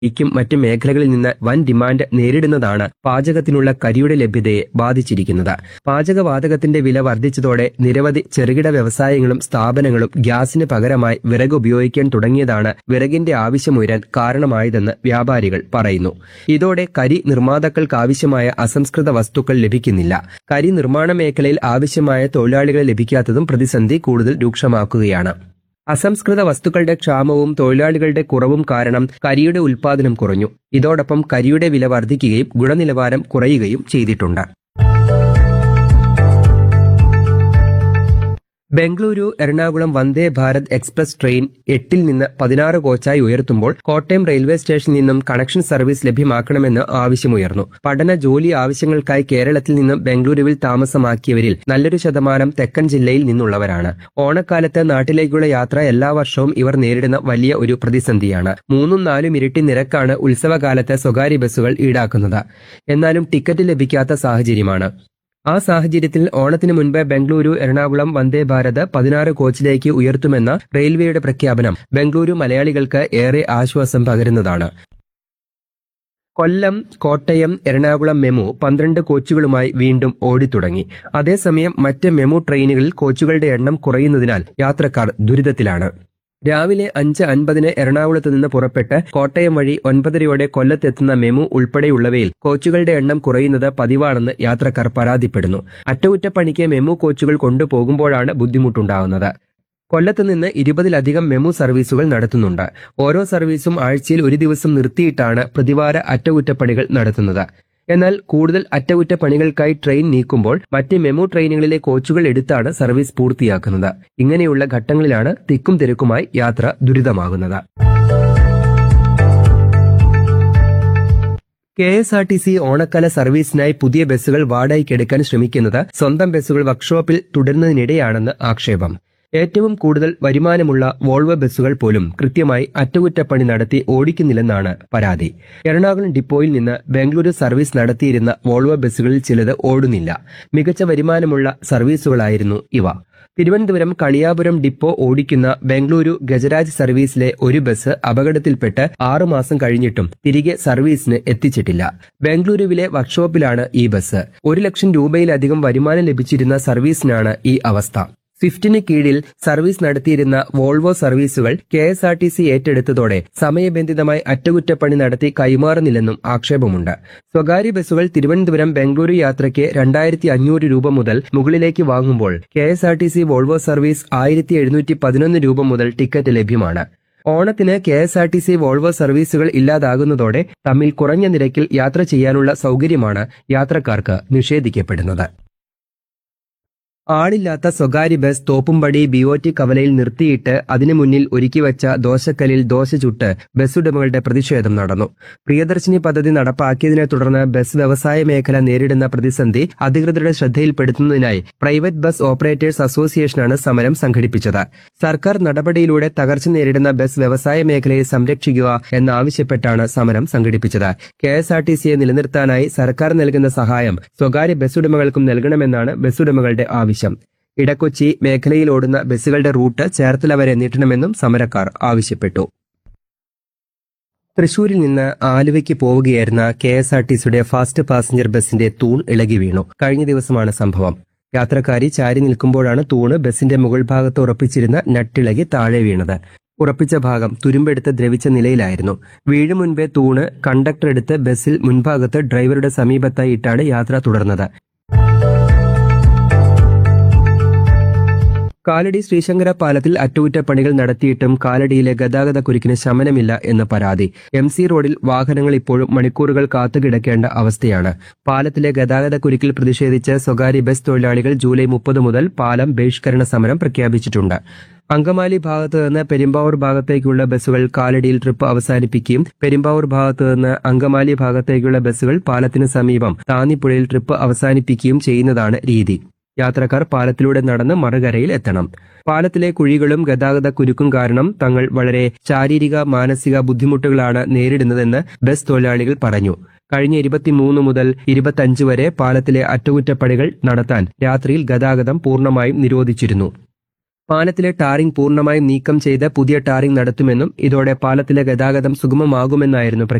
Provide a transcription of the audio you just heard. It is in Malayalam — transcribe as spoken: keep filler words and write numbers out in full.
ക്കും മറ്റ് മേഖലകളിൽ നിന്ന് വൻ ഡിമാൻഡ് നേരിടുന്നതാണ് പാചകത്തിനുള്ള കരിയുടെ ലഭ്യതയെ ബാധിച്ചിരിക്കുന്നത്. പാചകവാതകത്തിന്റെ വില വർദ്ധിച്ചതോടെ നിരവധി ചെറുകിട വ്യവസായങ്ങളും സ്ഥാപനങ്ങളും ഗ്യാസിന് പകരമായി വിറക് ഉപയോഗിക്കാൻ തുടങ്ങിയതാണ് വിറകിന്റെ ആവശ്യമുയരാൻ കാരണമായതെന്ന് വ്യാപാരികൾ പറയുന്നു. ഇതോടെ കരി നിർമ്മാതാക്കൾക്കാവശ്യമായ അസംസ്കൃത വസ്തുക്കൾ ലഭിക്കുന്നില്ല. കരി നിർമ്മാണ മേഖലയിൽ ആവശ്യമായ തൊഴിലാളികളെ ലഭിക്കാത്തതും പ്രതിസന്ധി കൂടുതൽ രൂക്ഷമാക്കുകയാണ്. അസംസ്കൃത വസ്തുക്കളുടെ ക്ഷാമവും തൊഴിലാളികളുടെ കുറവും കാരണം കരിയുടെ ഉൽപ്പാദനം കുറഞ്ഞു. ഇതോടൊപ്പം കരിയുടെ വില വർദ്ധിക്കുകയും ഗുണനിലവാരം കുറയുകയും ചെയ്തിട്ടുണ്ട്. ബംഗളൂരു എറണാകുളം വന്ദേ ഭാരത് എക്സ്പ്രസ് ട്രെയിൻ എട്ടിൽ നിന്ന് പതിനാറ് കോച്ചായി ഉയർത്തുമ്പോൾ കോട്ടയം റെയിൽവേ സ്റ്റേഷനിൽ നിന്നും കണക്ഷൻ സർവീസ് ലഭ്യമാക്കണമെന്ന് ആവശ്യമുയർന്നു. പഠന ജോലി ആവശ്യങ്ങൾക്കായി കേരളത്തിൽ നിന്നും ബംഗളൂരുവിൽ താമസമാക്കിയവരിൽ നല്ലൊരു ശതമാനം തെക്കൻ ജില്ലയിൽ നിന്നുള്ളവരാണ്. ഓണക്കാലത്ത് നാട്ടിലേക്കുള്ള യാത്ര എല്ലാ വർഷവും ഇവർ നേരിടുന്ന വലിയ ഒരു പ്രതിസന്ധിയാണ്. മൂന്നും നാലും ഇരട്ടി നിരക്കാണ് ഉത്സവകാലത്ത് സ്വകാര്യ ബസ്സുകൾ ഈടാക്കുന്നത്. എന്നാലും ടിക്കറ്റ് ലഭിക്കാത്ത സാഹചര്യമാണ്. ആ സാഹചര്യത്തിൽ ഓണത്തിന് മുൻപ് ബംഗളൂരു എറണാകുളം വന്ദേ ഭാരത് പതിനാറ് കോച്ചിലേക്ക് ഉയർത്തുമെന്ന റെയിൽവേയുടെ പ്രഖ്യാപനം ബംഗളൂരു മലയാളികൾക്ക് ഏറെ ആശ്വാസം പകരുന്നതാണ്. കൊല്ലം, കോട്ടയം, എറണാകുളം മെമു പന്ത്രണ്ട് കോച്ചുകളുമായി വീണ്ടും ഓടിത്തുടങ്ങി. അതേസമയം മറ്റ് മെമു ട്രെയിനുകളിൽ കോച്ചുകളുടെ എണ്ണം കുറയുന്നതിനാൽ യാത്രക്കാർ ദുരിതത്തിലാണ്. രാവിലെ അഞ്ച് അൻപതിന് എറണാകുളത്ത് നിന്ന് പുറപ്പെട്ട് കോട്ടയം വഴി ഒൻപതരയോടെ കൊല്ലത്തെത്തുന്ന മെമു ഉൾപ്പെടെയുള്ളവയിൽ കോച്ചുകളുടെ എണ്ണം കുറയുന്നത് പതിവാണെന്ന് യാത്രക്കാർ പരാതിപ്പെടുന്നു. അറ്റകുറ്റപ്പണിക്ക് മെമു കോച്ചുകൾ കൊണ്ടുപോകുമ്പോഴാണ് ബുദ്ധിമുട്ടുണ്ടാകുന്നത്. കൊല്ലത്ത് നിന്ന് ഇരുപതിലധികം മെമു സർവീസുകൾ നടത്തുന്നുണ്ട്. ഓരോ സർവീസും ആഴ്ചയിൽ ഒരു ദിവസം നിർത്തിയിട്ടാണ് പ്രതിവാര അറ്റകുറ്റപ്പണികൾ നടത്തുന്നത്. എന്നാൽ കൂടുതൽ അറ്റകുറ്റപ്പണികൾക്കായി ട്രെയിൻ നീക്കുമ്പോൾ മറ്റ് മെമു ട്രെയിനുകളിലെ കോച്ചുകൾ എടുത്താണ് സർവീസ് പൂർത്തിയാക്കുന്നത്. ഇങ്ങനെയുള്ള ഘട്ടങ്ങളിലാണ് തിക്കും തിരക്കുമായി യാത്ര ദുരിതമാകുന്നത്. K S R T C ഓണക്കാല സർവീസിനായി പുതിയ ബസ്സുകൾ വാടകയ്ക്കെടുക്കാൻ ശ്രമിക്കുന്നത് സ്വന്തം ബസ്സുകൾ വർക്ക്ഷോപ്പിൽ തുടരുന്നതിനിടെയാണെന്ന് ആക്ഷേപം. ഏറ്റവും കൂടുതൽ വരുമാനമുള്ള വോൾവോ ബസ്സുകൾ പോലും കൃത്യമായി അറ്റകുറ്റപ്പണി നടത്തി ഓടിക്കുന്നില്ലെന്നാണ് പരാതി. എറണാകുളം ഡിപ്പോയിൽ നിന്ന് ബംഗളൂരു സർവീസ് നടത്തിയിരുന്ന വോൾവോ ബസ്സുകളിൽ ചിലത് ഓടുന്നില്ല. മികച്ച വരുമാനമുള്ള സർവീസുകളായിരുന്നു ഇവ. തിരുവനന്തപുരം കളിയാപുരം ഡിപ്പോ ഓടിക്കുന്ന ബംഗളൂരു ഗജരാജ് സർവീസിലെ ഒരു ബസ് അപകടത്തിൽപ്പെട്ട് ആറുമാസം കഴിഞ്ഞിട്ടും തിരികെ സർവീസിന് എത്തിച്ചിട്ടില്ല. ബംഗളൂരുവിലെ വർക്ക്ഷോപ്പിലാണ് ഈ ബസ്. ഒരു ലക്ഷം രൂപയിലധികം വരുമാനം ലഭിച്ചിരുന്ന സർവീസിനാണ് ഈ അവസ്ഥ. സ്വിഫ്റ്റിന് കീഴിൽ സർവീസ് നടത്തിയിരുന്ന വോൾവോ സർവീസുകൾ K S R T C ഏറ്റെടുത്തതോടെ സമയബന്ധിതമായി അറ്റകുറ്റപ്പണി നടത്തി കൈമാറുന്നില്ലെന്നും ആക്ഷേപമുണ്ട്. സ്വകാര്യ ബസ്സുകൾ തിരുവനന്തപുരം ബംഗളൂരു യാത്രയ്ക്ക് രണ്ടായിരത്തി അഞ്ഞൂറ് രൂപ മുതൽ മുകളിലേക്ക് വാങ്ങുമ്പോൾ K S R T C Volvo service ആയിരത്തി എഴുന്നൂറ്റി പതിനൊന്ന് രൂപ മുതൽ ടിക്കറ്റ് ലഭ്യമാണ്. ഓണത്തിന് K S R T C Volvo സർവീസുകൾ ഇല്ലാതാകുന്നതോടെ തമ്മിൽ കുറഞ്ഞ നിരക്കിൽ യാത്ര ചെയ്യാനുള്ള സൗകര്യമാണ് യാത്രക്കാർക്ക് നിഷേധിക്കപ്പെടുന്നത്. ആളില്ലാത്ത സ്വകാര്യ bus Thoppumpady B O T കവലയിൽ നിർത്തിയിട്ട് അതിനു മുന്നിൽ ഒരുക്കിവച്ച ദോശക്കല്ലിൽ ദോശ ചുട്ട് ബസ്സുടമകളുടെ പ്രതിഷേധം നടന്നു. പ്രിയദർശിനി പദ്ധതി നടപ്പാക്കിയതിനെ തുടർന്ന് ബസ് വ്യവസായ മേഖല നേരിടുന്ന പ്രതിസന്ധി അധികൃതരുടെ ശ്രദ്ധയിൽപ്പെടുത്തുന്നതിനായി പ്രൈവറ്റ് ബസ് ഓപ്പറേറ്റേഴ്സ് അസോസിയേഷനാണ് സമരം സംഘടിപ്പിച്ചത്. സർക്കാർ നടപടിയിലൂടെ തകർച്ച നേരിടുന്ന ബസ് വ്യവസായ മേഖലയെ സംരക്ഷിക്കുക എന്നാവശ്യപ്പെട്ടാണ് സമരം സംഘടിപ്പിച്ചത്. കെ എസ് ആർ ടി സിയെ നിലനിർത്താനായി സർക്കാർ നൽകുന്ന സഹായം സ്വകാര്യ ബസ്സുടമകൾക്കും നൽകണമെന്നാണ് ബസ്സുടമകളുടെ ആവശ്യം. ഇടക്കൊച്ചി മേഖലയിൽ ഓടുന്ന ബസ്സുകളുടെ റൂട്ട് ചേർത്തല വരെ നീട്ടണമെന്നും സമരക്കാർ ആവശ്യപ്പെട്ടു. തൃശൂരിൽ നിന്ന് ആലുവയ്ക്ക് പോവുകയായിരുന്ന കെ എസ് ആർ ടി സിയുടെ ഫാസ്റ്റ് പാസഞ്ചർ ബസിന്റെ തൂൺ ഇളകി വീണു. കഴിഞ്ഞ ദിവസമാണ് സംഭവം. യാത്രക്കാരി ചാരി നിൽക്കുമ്പോഴാണ് തൂണ് ബസിന്റെ മുകൾ ഭാഗത്ത് ഉറപ്പിച്ചിരുന്ന നട്ടിളകി താഴെ വീണത്. ഉറപ്പിച്ച ഭാഗം തുരുമ്പെടുത്ത് ദ്രവിച്ച നിലയിലായിരുന്നു. വീഴും മുൻപേ തൂണ് കണ്ടക്ടർ എടുത്ത് ബസിൽ മുൻഭാഗത്ത് ഡ്രൈവറുടെ സമീപത്തായി ഇട്ടാണ് യാത്ര തുടർന്നത്. കാലടി ശ്രീശങ്കര പാലത്തിൽ അറ്റകുറ്റപ്പണികൾ നടത്തിയിട്ടും കാലടിയിലെ ഗതാഗത കുരുക്കിന് ശമനമില്ല എന്ന് പരാതി. എം സി റോഡിൽ വാഹനങ്ങൾ ഇപ്പോഴും മണിക്കൂറുകൾ കാത്തുകിടക്കേണ്ട അവസ്ഥയാണ്. പാലത്തിലെ ഗതാഗത കുരുക്കിൽ പ്രതിഷേധിച്ച് സ്വകാര്യ ബസ് തൊഴിലാളികൾ ജൂലൈ മുപ്പത് മുതൽ പാലം ബഹിഷ്കരണ സമരം പ്രഖ്യാപിച്ചിട്ടുണ്ട്. അങ്കമാലി ഭാഗത്ത് നിന്ന് പെരുമ്പാവൂർ ഭാഗത്തേക്കുള്ള ബസ്സുകൾ കാലടിയിൽ ട്രിപ്പ് അവസാനിപ്പിക്കുകയും പെരുമ്പാവൂർ ഭാഗത്ത് നിന്ന് അങ്കമാലി ഭാഗത്തേക്കുള്ള ബസ്സുകൾ പാലത്തിന് സമീപം താന്നിപ്പുഴയിൽ ട്രിപ്പ് അവസാനിപ്പിക്കുകയും ചെയ്യുന്നതാണ് രീതി. യാത്രക്കാർ പാലത്തിലൂടെ നടന്ന് മറുകരയിൽ എത്തണം. പാലത്തിലെ കുഴികളും ഗതാഗത കുരുക്കും കാരണം തങ്ങൾ വളരെ ശാരീരിക മാനസിക ബുദ്ധിമുട്ടുകളാണ് നേരിടുന്നതെന്ന് ബസ് തൊഴിലാളികൾ പറഞ്ഞു. കഴിഞ്ഞ ഇരുപത്തിമൂന്ന് മുതൽ ഇരുപത്തിയഞ്ച് വരെ പാലത്തിലെ അറ്റകുറ്റപ്പണികൾ നടത്താൻ രാത്രിയിൽ ഗതാഗതം പൂർണ്ണമായും നിരോധിച്ചിരുന്നു. പാലത്തിലെ ടാറിംഗ് പൂർണ്ണമായും നീക്കം ചെയ്ത് പുതിയ ടാറിംഗ് നടത്തുമെന്നും ഇതോടെ പാലത്തിലെ ഗതാഗതം സുഗമമാകുമെന്നായിരുന്നു